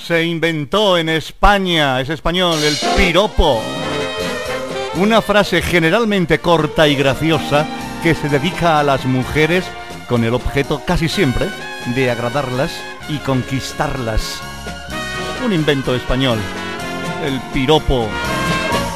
Se inventó en España, es español, el piropo. Una frase generalmente corta y graciosa que se dedica a las mujeres con el objeto casi siempre de agradarlas y conquistarlas. Un invento español, el piropo.